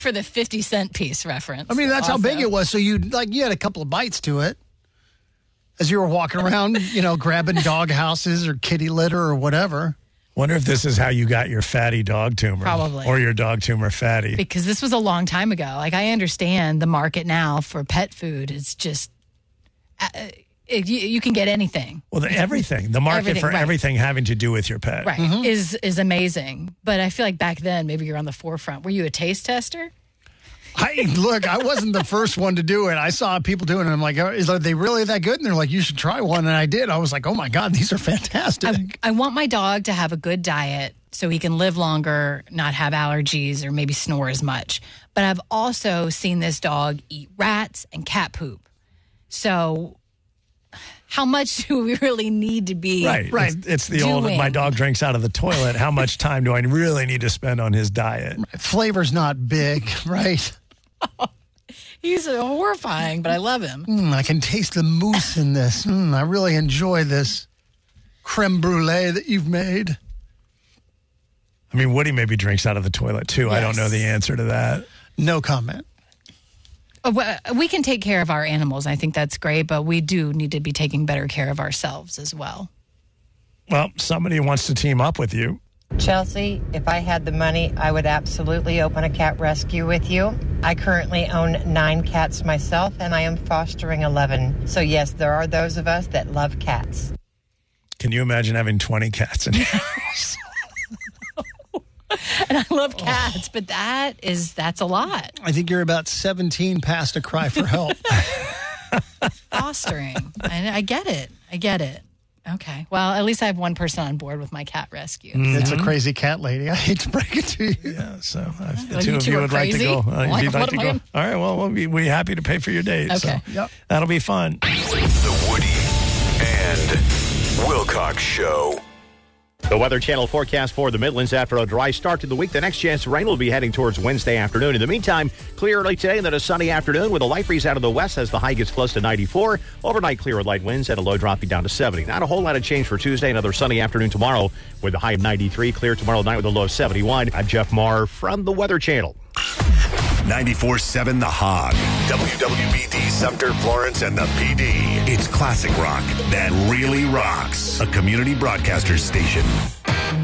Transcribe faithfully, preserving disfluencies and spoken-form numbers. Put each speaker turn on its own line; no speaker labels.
For the fifty cent piece reference.
I mean, that's
also.
how big it was. So you like you had a couple of bites to it as you were walking around, you know, grabbing dog houses or kitty litter or whatever.
Wonder if this is how you got your fatty dog tumor.
Probably.
Or your dog tumor fatty.
Because this was a long time ago. Like, I understand the market now for pet food is just, uh, it, you, you can get anything.
Well, the, everything. The market
Everything,
for
right.
everything having to do with your pet.
Right. Mm-hmm. Is is amazing. But I feel like back then, maybe you're on the forefront. Were you a taste tester?
I look, I wasn't the first one to do it. I saw people doing it. I'm like, is are they really that good? And they're like, you should try one. And I did. I was like, oh my God, these are fantastic.
I, I want my dog to have a good diet so he can live longer, not have allergies, or maybe snore as much. But I've also seen this dog eat rats and cat poop. So how much do we really need to be
Right.
Right.
It's, it's the old,
Doing.
my dog drinks out of the toilet. How much time do I really need to spend on his diet?
Flavor's not big, right?
He's horrifying, but I love him.
Mm, I can taste the mousse in this. Mm, I really enjoy this creme brulee that you've made.
I mean, Woody maybe drinks out of the toilet, too. I don't
Yes.
know the answer to that.
No comment.
Uh, well, We can take care of our animals. I think that's great, but we do need to be taking better care of ourselves as well.
Well, somebody wants to team up with you.
Chelsea, if I had the money, I would absolutely open a cat rescue with you. I currently own nine cats myself, and I am fostering eleven. So, yes, there are those of us that love cats.
Can you imagine having twenty cats in your house?
And I love cats, but that is, that's a lot.
I think you're about seventeen past a cry for help.
Fostering. And I get it. I get it. Okay. Well, at least I have one person on board with my cat rescue.
It's a crazy cat lady. I hate to break it to you.
Yeah, so if the
Well,
two
you
of
two
you
are
would like to
crazy?
go, uh, if
What-
you'd like
what
to
am I
go.
in?
All right, well, we'll be we're happy to pay for your date.
Okay.
So
Yep.
that'll be fun.
The Woody and Wilcox Show.
The Weather Channel forecast for the Midlands after a dry start to the week. The next chance of rain will be heading towards Wednesday afternoon. In the meantime, clear early today and then a sunny afternoon with a light breeze out of the west as the high gets close to ninety-four. Overnight clear with light winds and a low dropping down to seventy. Not a whole lot of change for Tuesday. Another sunny afternoon tomorrow with a high of ninety-three. Clear tomorrow night with a low of seventy-one. I'm Jeff Marr from the Weather Channel.
ninety-four seven The Hog. W W B D Sumter, Florence, and the P D. It's classic rock that really rocks. A community broadcaster station.